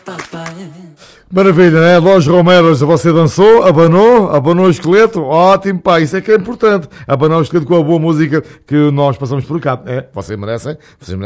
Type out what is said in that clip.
Maravilha, né? Los Romeros, você dançou, abanou o esqueleto, ótimo, pá, isso é que é importante, abanar o esqueleto com a boa música que nós passamos por cá. É, vocês merecem